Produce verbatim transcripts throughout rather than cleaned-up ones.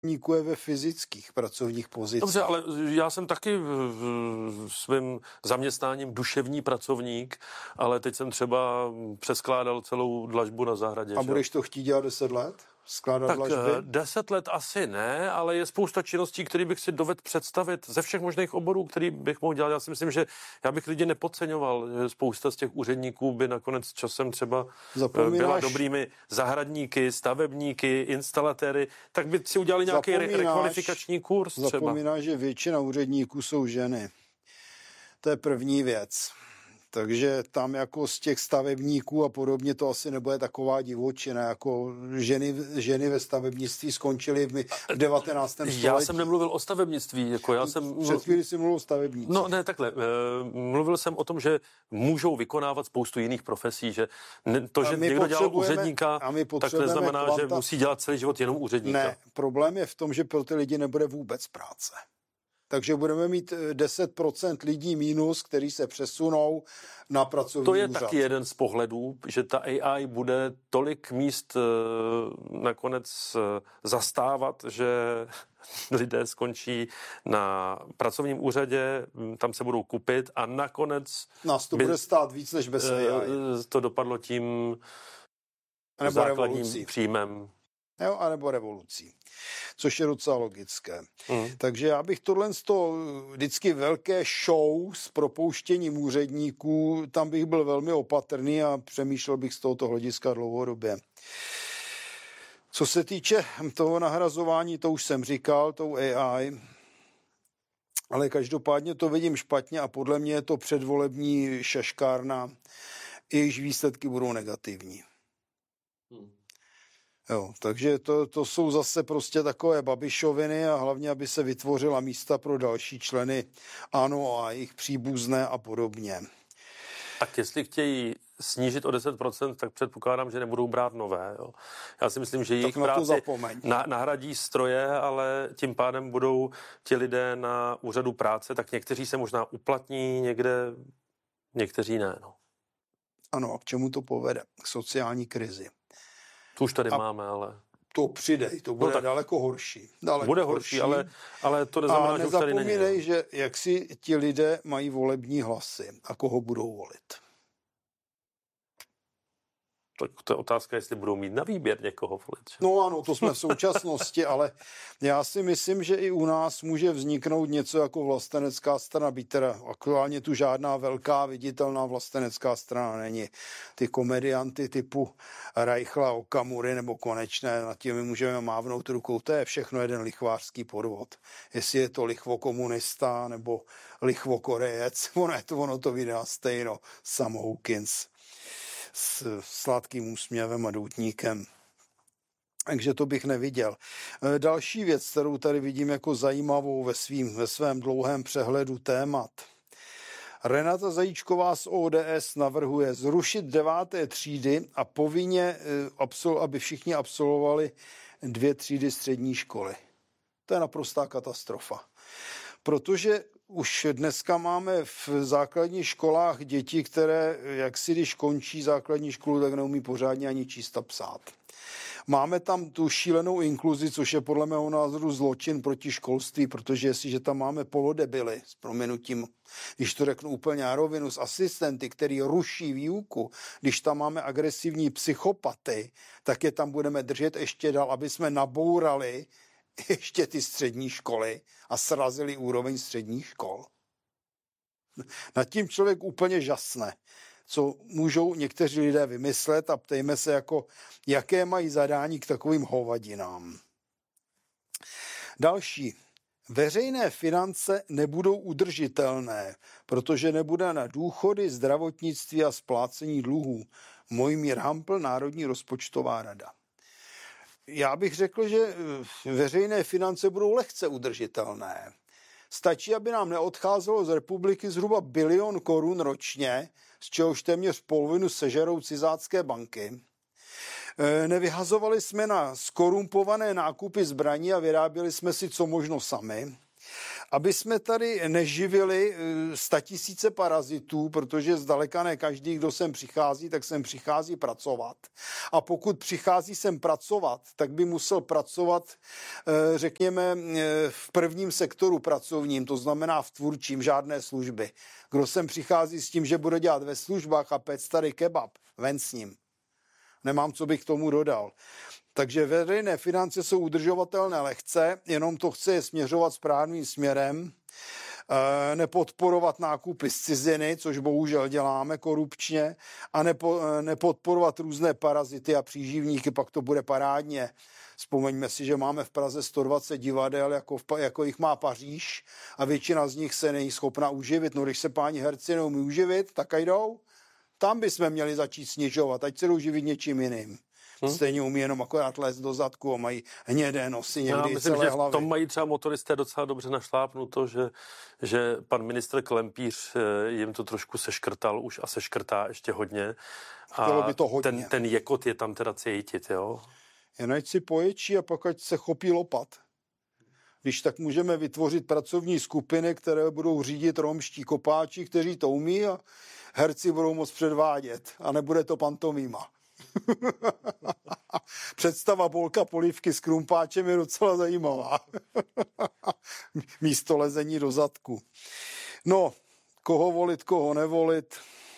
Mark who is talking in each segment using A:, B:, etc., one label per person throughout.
A: je ve fyzických pracovních pozicích.
B: Dobře, ale já jsem taky v svým zaměstnáním duševní pracovník, ale teď jsem třeba přeskládal celou dlažbu na zahradě.
A: A budeš to chtít dělat deset let? Skládat
B: tak
A: dlažby?
B: deset let asi ne, ale je spousta činností, které bych si dovedl představit ze všech možných oborů, který bych mohl dělat. Já si myslím, že já bych lidi nepodceňoval, že spousta z těch úředníků by nakonec časem třeba Zapomínáš... byla dobrými zahradníky, stavebníky, instalatéry, tak by si udělali nějaký re- rekvalifikační kurz třeba.
A: Zapomínáš, že většina úředníků jsou ženy. To je první věc. Takže tam jako z těch stavebníků a podobně to asi nebude taková divočina, jako ženy, ženy ve stavebnictví skončily v devatenáctém století.
B: Já jsem nemluvil o stavebnictví. Jako já jsem...
A: Před chvíli jsi mluvil o stavebnictví.
B: No ne, takhle. Mluvil jsem o tom, že můžou vykonávat spoustu jiných profesí, že to, že někdo dělal úředníka, tak neznamená, kvanta... že musí dělat celý život jenom úředníka.
A: Ne, problém je v tom, že pro ty lidi nebude vůbec práce. Takže budeme mít deset procent lidí mínus, kteří se přesunou na pracovní
B: To je
A: úřad.
B: taky jeden z pohledů, že ta A I bude tolik míst nakonec zastávat, že lidé skončí na pracovním úřadě, tam se budou kupit a nakonec...
A: Nás to by, bude stát víc než bez A I.
B: To dopadlo tím
A: nebo
B: základním
A: revolucí.
B: příjmem.
A: Jo, anebo revolucí, což je docela logické.
B: Mm.
A: Takže já bych tohle z toho vždycky velké show s propouštěním úředníků, tam bych byl velmi opatrný a přemýšlel bych z tohoto hlediska dlouhodobě. Co se týče toho nahrazování, to už jsem říkal, tou A I, ale každopádně to vidím špatně a podle mě je to předvolební šaškárna, jejíž výsledky budou negativní. Mm. Jo, takže to, to jsou zase prostě takové babišoviny a hlavně, aby se vytvořila místa pro další členy ANO a jejich příbuzné a podobně.
B: Tak jestli chtějí snížit o deset procent, tak předpokládám, že nebudou brát nové. Jo. Já si myslím, že jejich práci na, nahradí stroje, ale tím pádem budou ti lidé na úřadu práce, tak někteří se možná uplatní někde, někteří ne. No.
A: Ano, a k čemu to povede? K sociální krizi.
B: To už tady
A: a
B: máme, ale...
A: To přidej, to bude no tak daleko horší. Daleko
B: bude horší, horší ale, ale to neznamená, že už tady není. A
A: nezapomínej, že jak si ti lidé mají volební hlasy a koho budou volit.
B: Tak to je otázka, jestli budou mít na výběr někoho volit. Že?
A: No ano, to jsme v současnosti, ale já si myslím, že i u nás může vzniknout něco jako vlastenecká strana, byť teda aktuálně tu žádná velká viditelná vlastenecká strana není. Ty komedianty typu Reichla, Okamury nebo Konečné, nad těmi můžeme mávnout rukou, to je všechno jeden lichvářský podvod. Jestli je to lichvokomunista nebo lichvokorejec, ono, je to, ono to vydá stejno, Sam Hawkins s sladkým úsměvem a doutníkem. Takže to bych neviděl. Další věc, kterou tady vidím jako zajímavou ve, svým, ve svém dlouhém přehledu témat. Renata Zajíčková z O D S navrhuje zrušit deváté třídy a povinně, aby všichni absolvovali dvě třídy střední školy. To je naprostá katastrofa. Protože už dneska máme v základních školách děti, které, jak si když končí základní školu, tak neumí pořádně ani číst a psát. Máme tam tu šílenou inkluzi, což je podle mého názoru zločin proti školství, protože jestliže tam máme polodebily, s prominutím, když to řeknu úplně na rovinu, s asistenty, který ruší výuku, když tam máme agresivní psychopaty, tak je tam budeme držet ještě dál, aby jsme nabourali ještě ty střední školy a srazili úroveň středních škol. Nad tím člověk úplně žasne, co můžou někteří lidé vymyslet a ptejme se, jako, jaké mají zadání k takovým hovadinám. Další. Veřejné finance nebudou udržitelné, protože nebude na důchody, zdravotnictví a splácení dluhů. Mojmír Hampl, Národní rozpočtová rada. Já bych řekl, že veřejné finance budou lehce udržitelné. Stačí, aby nám neodcházelo z republiky zhruba bilion korun ročně, z čehož téměř polovinu sežerou cizácké banky. Nevyhazovali jsme na skorumpované nákupy zbraní a vyráběli jsme si co možno sami. aby jsme tady neživili statisíce parazitů, protože zdaleka ne každý, kdo sem přichází, tak sem přichází pracovat. A pokud přichází sem pracovat, tak by musel pracovat, řekněme, v prvním sektoru pracovním, to znamená v tvůrčím, žádné služby. Kdo sem přichází s tím, že bude dělat ve službách a péct tady kebab, ven s ním. Nemám, co bych k tomu dodal. Takže veřejné finance jsou udržovatelné lehce, jenom to chce je směřovat správným směrem, e, nepodporovat nákupy z ciziny, což bohužel děláme korupčně, a nepo, e, nepodporovat různé parazity a příživníky, pak to bude parádně. Vzpomeňme si, že máme v Praze sto dvacet divadel, jako, v, jako jich má Paříž, a většina z nich se není schopna uživit. No, když se páni herci neumí uživit, tak a jdou. Tam bychom měli začít snižovat, ať se jdou živit něčím jiným. Hmm. Stejně umí jenom akorát lézt do zadku a mají hnědé nosy, někdy
B: Já myslím,
A: celé
B: že
A: hlavy.
B: v tom mají třeba motoristé docela dobře našlápnuto, že, že pan ministr Klempíř jim to trošku seškrtal už a seškrtá ještě hodně. A
A: chtělo by to hodně.
B: Ten, ten jekot je tam teda cítit, jo?
A: Jen ať si poječí a pak ať se chopí lopat. Když tak můžeme vytvořit pracovní skupiny, které budou řídit romští kopáči, kteří to umí, a herci budou moct předvádět. A nebude to pantomima. Představa Bolka Polívky s krumpáčem je docela zajímavá. Místo lezení do zadku. No, koho volit, koho nevolit,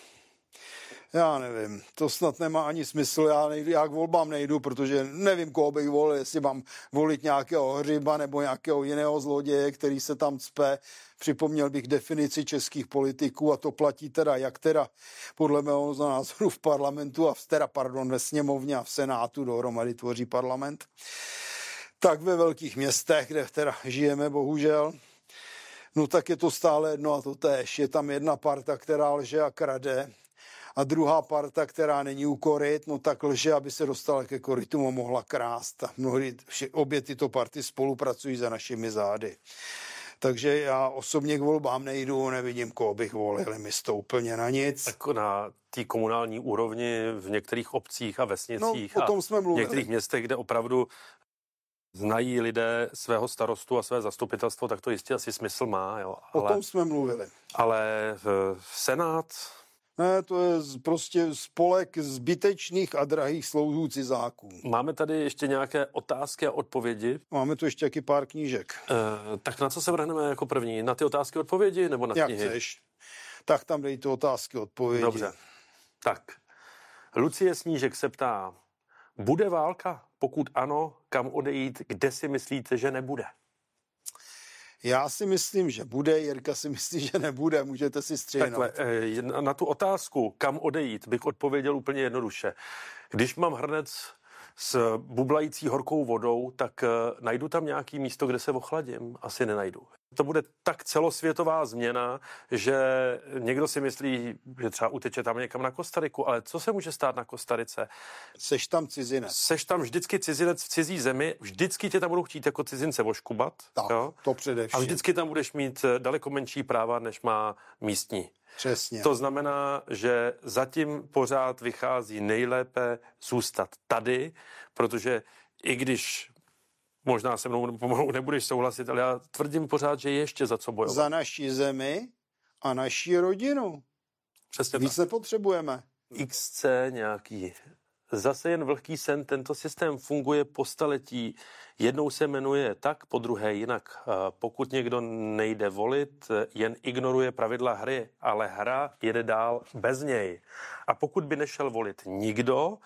A: já nevím, to snad nemá ani smysl, já, nejdu, já k volbám nejdu, protože nevím, koho bych volil, jestli mám volit nějakého hřiba nebo nějakého jiného zloděje, který se tam cpe. Připomněl bych definici českých politiků, a to platí teda jak teda podle mého názoru v parlamentu a v, teda, pardon, ve sněmovně a v senátu, dohromady tvoří parlament, tak ve velkých městech, kde teda žijeme bohužel. No tak je to stále jedno a to též. Je tam jedna parta, která lže a krade, a druhá parta, která není u koryt, no tak lže, aby se dostala ke korytům a mohla krást. A mnohdy vše, obě tyto party spolupracují za našimi zády. Takže já osobně k volbám nejdu, nevidím, koho bych volil, mi to úplně na nic.
B: Jako na té komunální úrovni v některých obcích a vesnicích
A: no, o tom jsme
B: a v
A: mluvili.
B: některých městech, kde opravdu znají lidé svého starostu a své zastupitelstvo, tak to jistě asi smysl má. Jo. Ale,
A: o tom jsme mluvili.
B: Ale v Senát...
A: Ne, to je prostě spolek zbytečných a drahých slouhů cizáků.
B: Máme tady ještě nějaké otázky a odpovědi.
A: Máme tu ještě taky pár knížek.
B: E, tak na co se vrhneme jako první? Na ty otázky a odpovědi nebo na
A: Jak
B: knihy?
A: Jak chceš. Tak tam dej ty otázky a odpovědi.
B: Dobře. Tak. Lucie Snížek se ptá, bude válka? Pokud ano, kam odejít? Kde si myslíte, že nebude?
A: Já si myslím, že bude, Jirka si myslí, že nebude, můžete si střihnout.
B: Takhle, na tu otázku, kam odejít, bych odpověděl úplně jednoduše. Když mám hrnec s bublající horkou vodou, tak najdu tam nějaký místo, kde se ochladím? Asi nenajdu. To bude tak celosvětová změna, že někdo si myslí, že třeba uteče tam někam na Kostariku, ale co se může stát na Kostarice?
A: Seš tam cizinec.
B: Seš tam vždycky cizinec v cizí zemi, vždycky tě tam budou chtít jako cizince oškubat.
A: Tak,
B: jo?
A: to především.
B: A vždycky tam budeš mít daleko menší práva, než má místní.
A: Přesně.
B: To znamená, že zatím pořád vychází nejlépe zůstat tady, protože i když možná se mnou pomalu nebudeš souhlasit, ale já tvrdím pořád, že je ještě za co bojovat.
A: Za naši zemi a naši rodinu.
B: Přesně
A: Víc
B: tak.
A: nepotřebujeme.
B: X C nějaký. Zase jen vlhký sen, tento systém funguje po staletí. Jednou se jmenuje tak, po druhé jinak. Pokud někdo nejde volit, jen ignoruje pravidla hry, ale hra jede dál bez něj. A pokud by nešel volit nikdo,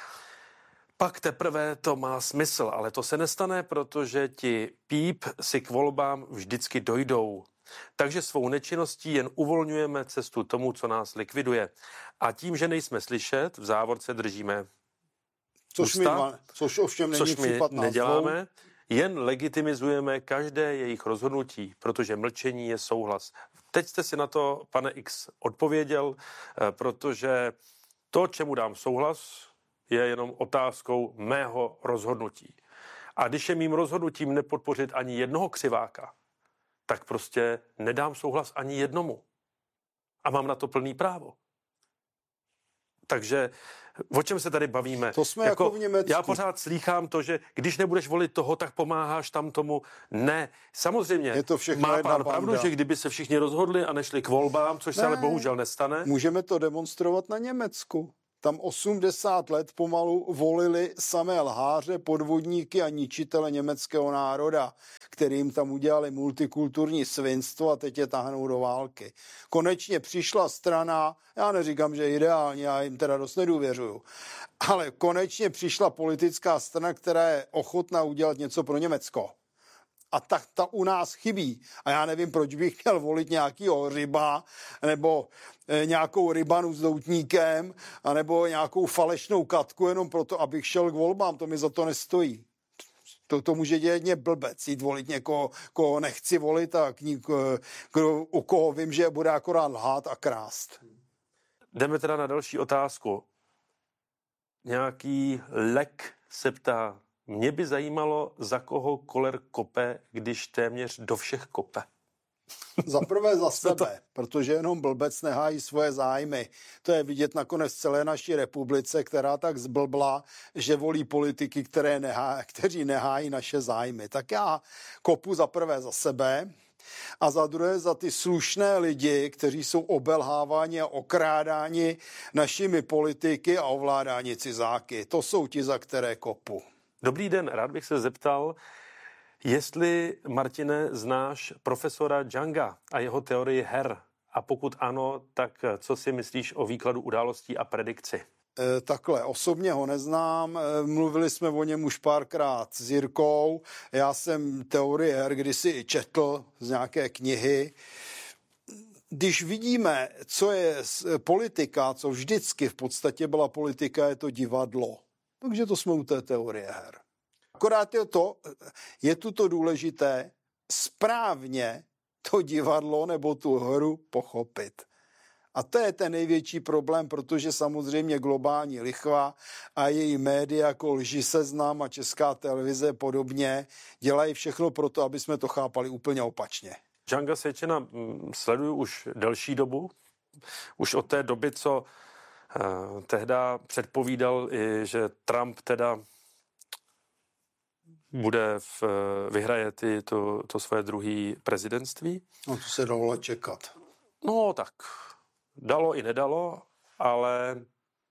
B: pak teprve to má smysl, ale to se nestane, protože ti píp si k volbám vždycky dojdou. Takže svou nečinností jen uvolňujeme cestu tomu, co nás likviduje. A tím, že nejsme slyšet, v závorce držíme
A: Což, my, což ovšem není
B: což my
A: případ nás
B: neděláme,
A: dvou.
B: jen legitimizujeme každé jejich rozhodnutí, protože mlčení je souhlas. Teď jste si na to, pane X, odpověděl, protože to, čemu dám souhlas, je jenom otázkou mého rozhodnutí. A když je mým rozhodnutím nepodpořit ani jednoho křiváka, tak prostě nedám souhlas ani jednomu. A mám na to plný právo. takže o čem se tady bavíme?
A: To jsme jako, jako v Německu.
B: Já pořád slýchám to, že když nebudeš volit toho, tak pomáháš tam tomu. Ne, samozřejmě
A: je to
B: má pán pravdu, že kdyby se všichni rozhodli a nešli k volbám, což ne, se ale bohužel nestane.
A: Můžeme to demonstrovat na Německu. Tam osmdesát let pomalu volili samé lháře, podvodníky a ničitele německého národa, kterým tam udělali multikulturní svinstvo a teď je tahnou do války. Konečně přišla strana, já neříkám, že ideálně, já jim teda dost nedůvěřuju, ale konečně přišla politická strana, která je ochotná udělat něco pro Německo. A tak ta u nás chybí. A já nevím, proč bych měl volit nějakýho ryba, nebo e, nějakou rybanu s doutníkem, anebo nějakou falešnou katku, jenom proto, abych šel k volbám. To mi za to nestojí. To, to může dělat mě blbec, jít volit někoho, koho nechci volit a k ní, kdo, u koho vím, že bude akorát lhát a krást.
B: Jdeme teda na další otázku. Nějaký lek se ptá, mě by zajímalo, za koho Koller kope, když téměř do všech kope.
A: Za prvé za sebe, protože jenom blbec nehájí svoje zájmy. To je vidět nakonec celé naší republice, která tak zblbla, že volí politiky, které nehá, kteří nehájí naše zájmy. Tak já kopu za prvé za sebe a za druhé za ty slušné lidi, kteří jsou obelháváni a okrádáni našimi politiky a ovládáni cizáky. To jsou ti, za které kopu.
B: Dobrý den, rád bych se zeptal, jestli, Martine, znáš profesora Younga a jeho teorii her. A pokud ano, tak co si myslíš o výkladu událostí a predikci?
A: E, takhle, osobně ho neznám, e, mluvili jsme o něm už párkrát s Jirkou, já jsem teorii her kdysi i četl z nějaké knihy. Když vidíme, co je politika, co vždycky v podstatě byla politika, je to divadlo. Takže to jsme u té teorie her. Akorát je to, je tu to důležité správně to divadlo nebo tu hru pochopit. A to je ten největší problém, protože samozřejmě globální lichva a její média jako Lži Seznam a Česká televize podobně dělají všechno pro to, aby jsme to chápali úplně opačně.
B: Younga Sečena sleduju už delší dobu. Už od té doby, co Uh, tehda předpovídal i, že Trump teda bude v, vyhraje ty, to, to své druhé prezidentství.
A: No to se dalo čekat.
B: No tak, dalo i nedalo, ale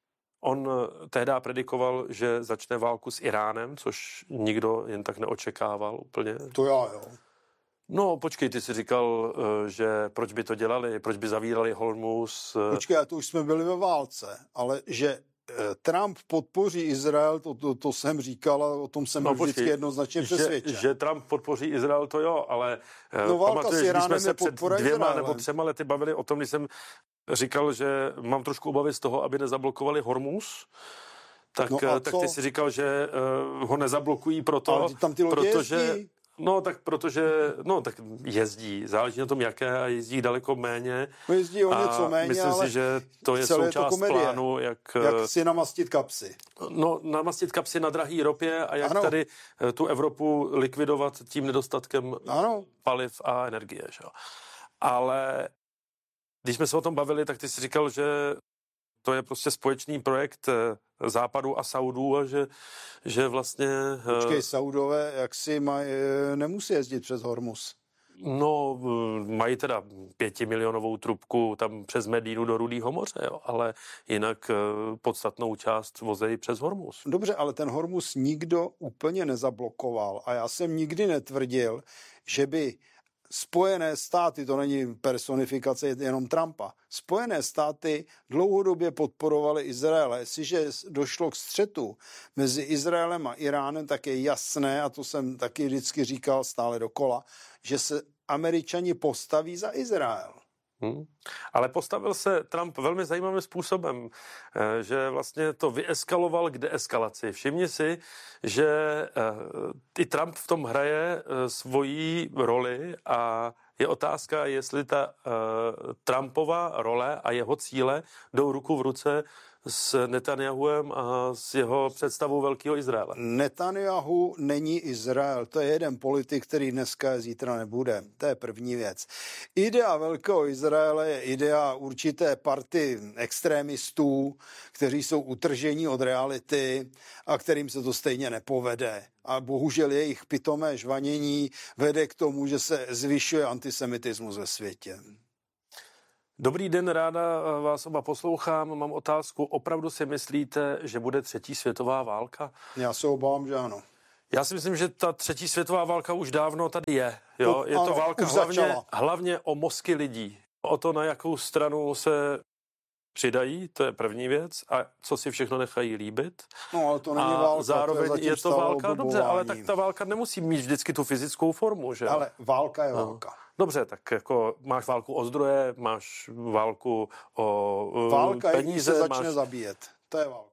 B: on tehda predikoval, že začne válku s Iránem, což nikdo jen tak neočekával úplně.
A: To já, jo.
B: No, počkej, ty jsi říkal, že proč by to dělali, proč by zavírali Hormuz.
A: Počkej, to už jsme byli ve válce, ale že Trump podpoří Izrael, to, to, to jsem říkal a o tom jsem no, vždycky počkej, jednoznačně přesvědčen.
B: Že, že Trump podpoří Izrael, to jo, ale
A: no, pamatuješ, když jsme se před
B: dvěma
A: Izraelem.
B: nebo třema lety bavili o tom, když jsem říkal, že mám trošku obavy z toho, aby nezablokovali Hormuz, tak, no tak ty si říkal, že uh, ho nezablokují proto,
A: tam ty
B: protože...
A: Jezdí.
B: No, tak protože, no, tak jezdí, záleží na tom, jaké, a jezdí daleko méně.
A: No, jezdí o něco méně,
B: myslím
A: ale
B: si, že to je součást to plánu, jak...
A: Jak si namastit kapsy.
B: No, namastit kapsy na drahý ropě a jak ano. tady tu Evropu likvidovat tím nedostatkem ano. paliv a energie, že? Ale když jsme se o tom bavili, tak ty jsi říkal, že to je prostě společný projekt Západu a Saudů a že, že vlastně...
A: Počkej, Saudové jak si maj, nemusí jezdit přes Hormuz.
B: No, mají teda pětimilionovou trubku tam přes Medínu do Rudýho moře, jo, ale jinak podstatnou část vozejí přes Hormuz.
A: Dobře, ale ten Hormuz nikdo úplně nezablokoval a já jsem nikdy netvrdil, že by Spojené státy, to není personifikace jenom Trumpa, Spojené státy dlouhodobě podporovaly Izrael. Jestliže došlo k střetu mezi Izraelem a Iránem, tak je jasné, a to jsem taky vždycky říkal stále dokola, že se Američani postaví za Izrael.
B: Hmm. Ale postavil se Trump velmi zajímavým způsobem, že vlastně to vyeskaloval k deeskalaci. Všimni si, že i Trump v tom hraje svoji roli a je otázka, jestli ta Trumpova role a jeho cíle jdou ruku v ruce s Netanyahuem a s jeho představou velkého Izraele?
A: Netanyahu není Izrael, to je jeden politik, který dneska je, zítra nebude. To je první věc. Idea velkého Izraele je idea určité party extrémistů, kteří jsou utržení od reality a kterým se to stejně nepovede. A bohužel jejich pitomé žvanění vede k tomu, že se zvyšuje antisemitismus ve světě.
B: Dobrý den, ráda vás oba poslouchám. Mám otázku. Opravdu si myslíte, že bude třetí světová válka?
A: Já se obávám, že ano.
B: Já si myslím, že ta třetí světová válka už dávno tady je. Jo?
A: To,
B: je to
A: ano,
B: válka
A: už
B: hlavně,
A: začala.
B: hlavně o mozky lidí. O to, na jakou stranu se přidají, to je první věc. A co si všechno nechají líbit.
A: No, ale to není
B: a
A: válka.
B: zároveň
A: to je,
B: je to válka, dobře, ale tak ta válka nemusí mít vždycky tu fyzickou formu, že?
A: Ale válka je
B: no.
A: válka.
B: Dobře, tak jako máš válku o zdroje, máš válku o uh,
A: válka
B: peníze.
A: je, když se začne
B: máš...
A: zabíjet. To je válka.